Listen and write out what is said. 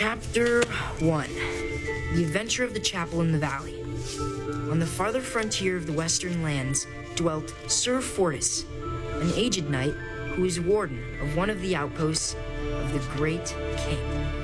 Chapter 1. The Adventure of the Chapel in the Valley. On the farther frontier of the western lands dwelt Sir Fortis, an aged knight who was warden of one of the outposts of the Great King.